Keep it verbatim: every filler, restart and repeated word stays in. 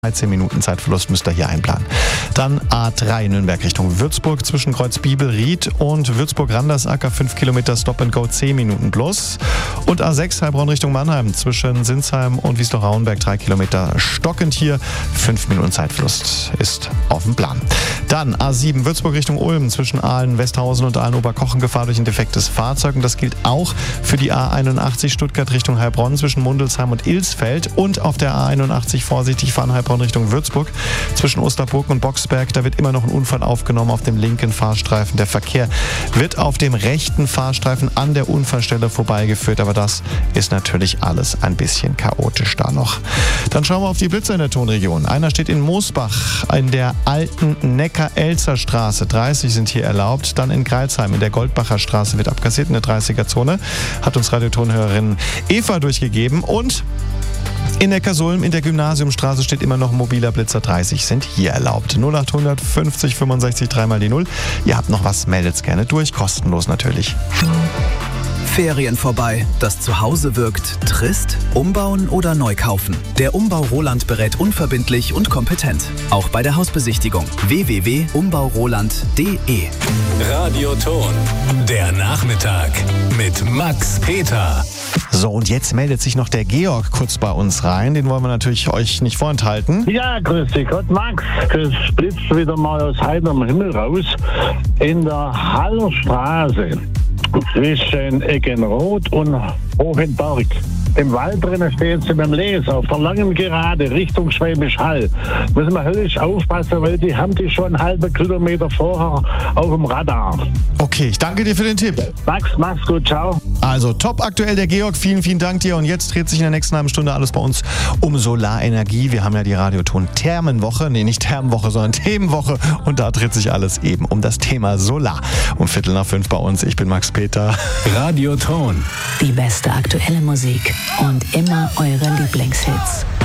dreizehn Minuten Zeitverlust müsst ihr hier einplanen. Dann A drei Nürnberg Richtung Würzburg zwischen Kreuzbiebel-Ried und Würzburg-Randersacker fünf Kilometer Stop and Go zehn Minuten plus. Und A sechs Heilbronn Richtung Mannheim zwischen Sinsheim und Wiesloch-Rauenberg drei Kilometer stockend hier. fünf Minuten Zeitverlust ist auf dem Plan. Dann A sieben Würzburg Richtung Ulm zwischen Aalen-Westhausen und Aalen-Oberkochen Gefahr durch ein defektes Fahrzeug. Und das gilt auch für die A einundachtzig Stuttgart Richtung Heilbronn zwischen Mundelsheim und Ilsfeld. Und auf der A einundachtzig vorsichtig fahren Heilbronn Richtung Würzburg zwischen Osterburg und Boxberg. Da wird immer noch ein Unfall aufgenommen auf dem linken Fahrstreifen. Der Verkehr wird auf dem rechten Fahrstreifen an der Unfallstelle vorbeigeführt, aber das ist natürlich alles ein bisschen chaotisch da noch. Dann schauen wir auf die Blitzer in der Tonregion. Einer steht in Moosbach in der alten Neckar-Elzer Straße. dreißig sind hier erlaubt. Dann in Greilsheim in der Goldbacher Straße wird abkassiert in der dreißiger-Zone. Hat uns Radiotonhörerin Eva durchgegeben. Und in Neckarsulm in der Gymnasiumstraße steht immer noch ein mobiler Blitzer. dreißig sind hier erlaubt. null achthundert fünfzig fünfundsechzig dreimal die null. Ihr habt noch was, meldet's gerne durch. Kostenlos natürlich. Ferien vorbei. Das Zuhause wirkt trist? Umbauen oder neu kaufen? Der Umbau Roland berät unverbindlich und kompetent. Auch bei der Hausbesichtigung. w w w punkt umbau roland punkt de Radioton. Der Nachmittag mit Max Peter. So, und jetzt meldet sich noch der Georg kurz bei uns rein. Den wollen wir natürlich euch nicht vorenthalten. Ja, grüß dich Gott, Max. Es blitzt wieder mal aus heiterem Himmel raus. In der Hallerstraße zwischen Eggenroth und Hohenberg. Im Wald drinnen stehen sie beim Leser auf der langen Gerade Richtung Schwäbisch Hall. Müssen wir höllisch aufpassen, weil die haben die schon einen halben Kilometer vorher auf dem Radar. Okay, ich danke dir für den Tipp. Max, mach's gut, ciao. Also top aktuell der Georg, vielen, vielen Dank dir. Und jetzt dreht sich in der nächsten halben Stunde alles bei uns um Solarenergie. Wir haben ja die Radioton-Thermenwoche, nee, nicht Thermenwoche, sondern Themenwoche. Und da dreht sich alles eben um das Thema Solar. Um Viertel nach fünf bei uns. Ich bin Max Peter. Radioton. Die beste aktuelle Musik und immer eure Lieblingshits.